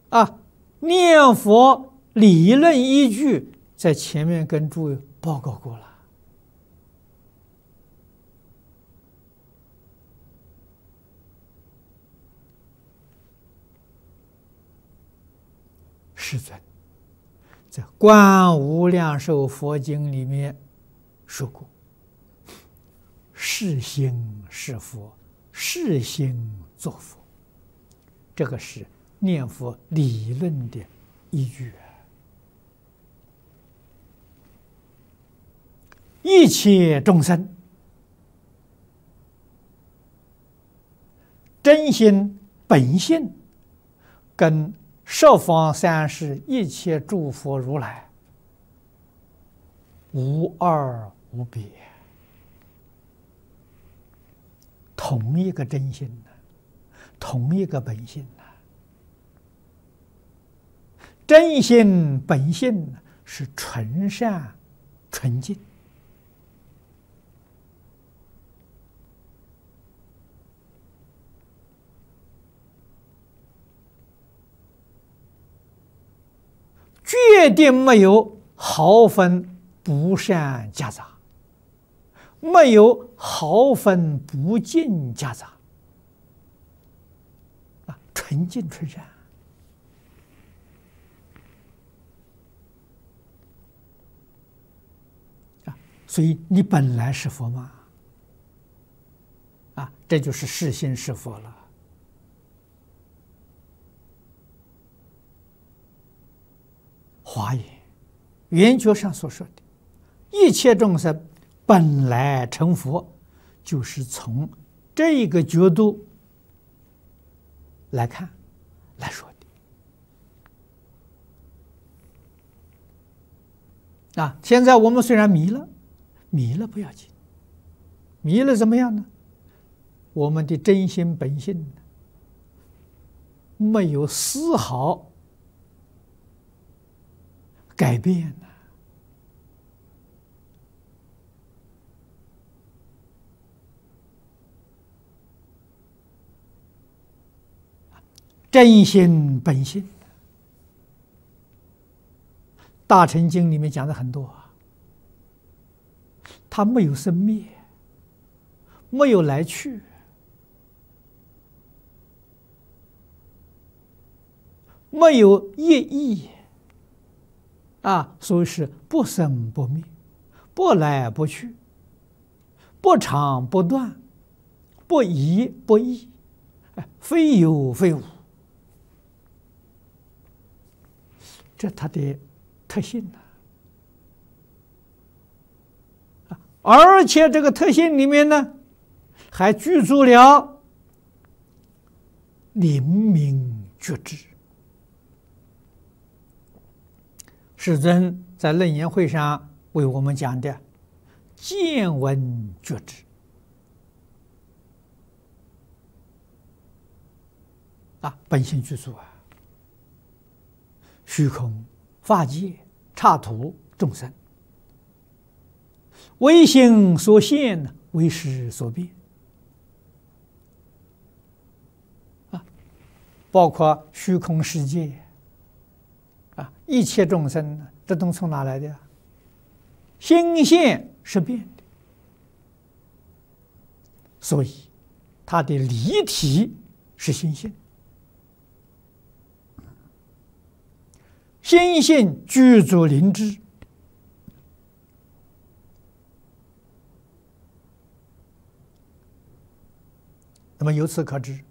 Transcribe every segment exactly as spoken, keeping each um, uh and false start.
啊，念佛理论依据在前面跟诸位报告过了。世尊在《观无量寿佛经》里面说过：“是心是佛，是心作佛。”这个是念佛理论的依据。一切众生真心本性跟十方三世一切诸佛如来无二无别，同一个真心呢，同一个本性呢。真心本性是纯善纯净，决定没有毫分不善夹杂，没有毫分不净夹杂，啊，纯净纯善。啊，所以你本来是佛嘛，啊，这就是是心是佛了。华严圆觉上所说的一切众生本来成佛，就是从这个角度来看来说的。啊，现在我们虽然迷了，迷了不要紧，迷了怎么样呢？我们的真心本性没有丝毫改变呢。真心本性，大乘经里面讲的很多啊，它没有生灭，没有来去，没有业意啊，所以是不生不灭，不来不去，不长不断，不移不异，非有非无，这它的特性呢、啊。而且这个特性里面呢，还具足了灵明觉知。世尊在楞严会上为我们讲的见闻觉知啊，本性具足啊，虚空法界刹土众生，唯心所现，唯识所变啊，包括虚空世界啊，一切众生这都从哪来的？心现是变的，所以它的离体是心性。心性具足灵知，那么由此可知，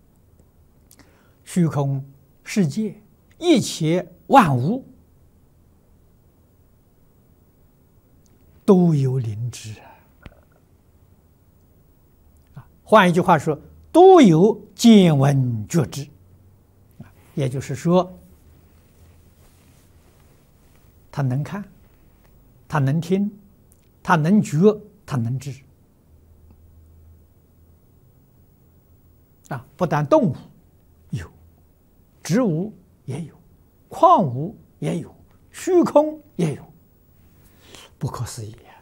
虚空世界一切万物都有灵知啊。换一句话说，都有见闻觉知，也就是说，他能看，他能听，他能觉，他能知啊！不但动物有，植物也有，矿物也有，虚空也有，不可思议啊！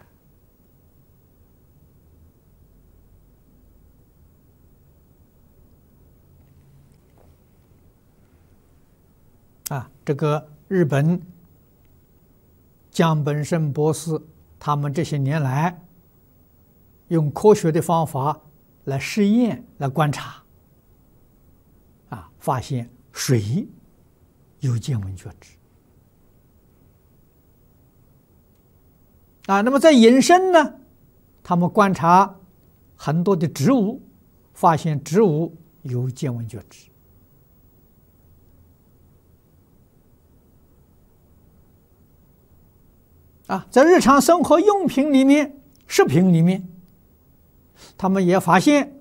啊，这个日本江本胜博士他们这些年来用科学的方法来试验、来观察，啊，发现水有见闻觉知。啊，那么在引申呢，他们观察很多的植物，发现植物有见闻觉知。啊，在日常生活用品里面、食品里面，他们也发现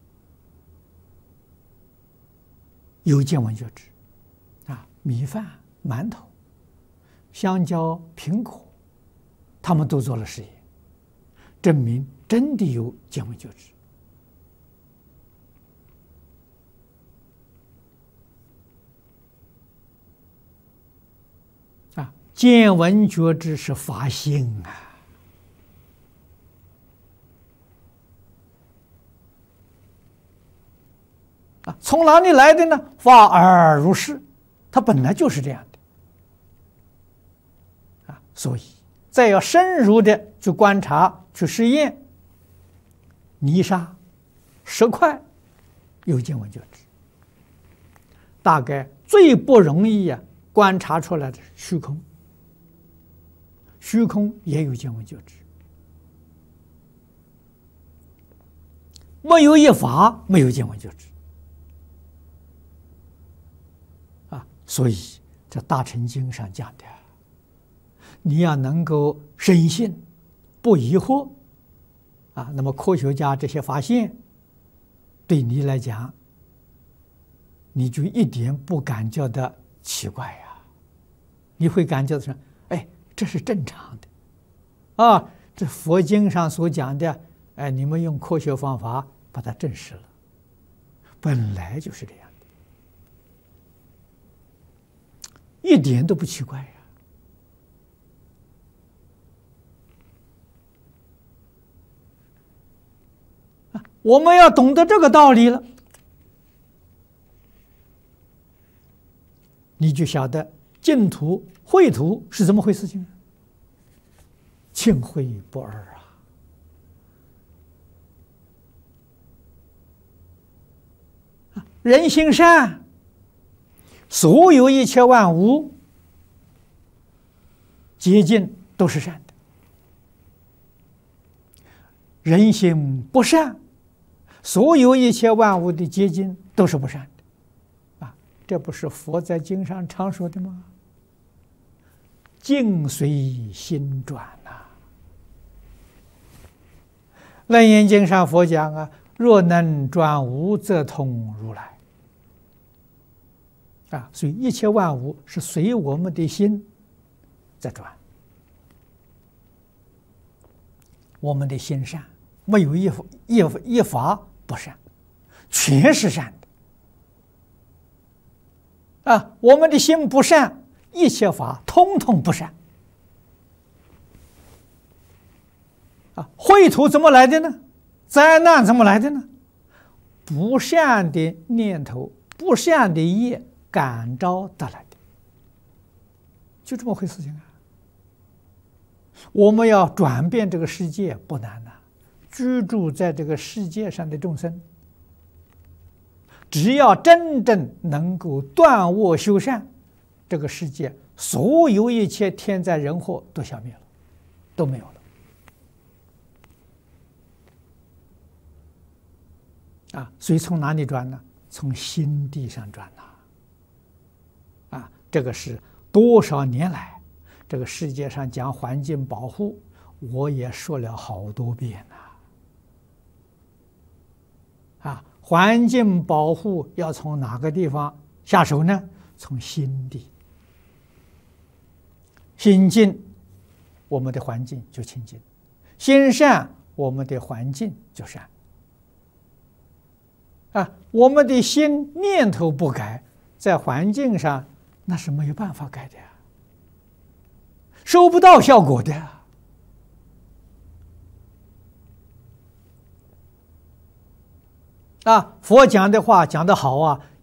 有见闻觉知。啊，米饭、馒头、香蕉、苹果，他们都做了实验，证明真的有见闻觉知。啊，见闻觉知是法性啊。啊，从哪里来的呢？法而如是，它本来就是这样的。啊，所以再要深入的去观察、去实验，泥沙、石块有见闻觉知。大概最不容易呀、啊、观察出来的是虚空，虚空也有见闻觉知。没有一法没有见闻觉知。所以，这《大乘经》上讲的，你要能够深信，不疑惑，啊，那么科学家这些发现，对你来讲，你就一点不感觉到奇怪呀，你会感觉到，哎，这是正常的，啊，这佛经上所讲的，哎，你们用科学方法把它证实了，本来就是这样。一点都不奇怪呀！啊，我们要懂得这个道理了，你就晓得净土、秽土是怎么回事情，净秽不二啊！啊，人心善。所有一切万物洁净都是善的，人心不善，所有一切万物的结晶都是不善的，啊，这不是佛在经上常说的吗？境随心转呐、啊。楞严经上佛讲啊，若能转无，则通如来。啊，所以一切万物是随我们的心在转，我们的心善，没有一一一法不善，全是善的。啊，我们的心不善，一切法通通不善。啊，秽土怎么来的呢？灾难怎么来的呢？不善的念头，不善的业感召得来的，就这么回事情啊！我们要转变这个世界不难呐、啊，居住在这个世界上的众生，只要真正能够断恶修善，这个世界所有一切天灾人祸都消灭了，都没有了。啊，所以从哪里转呢？从心地上转呐。啊，这个是多少年来，这个世界上讲环境保护，我也说了好多遍了。啊，环境保护要从哪个地方下手呢？从心地。心净，我们的环境就清净；心善，我们的环境就善。啊，我们的心念头不改，在环境上那是没有办法改的呀，收不到效果的。啊，佛讲的话讲得好啊，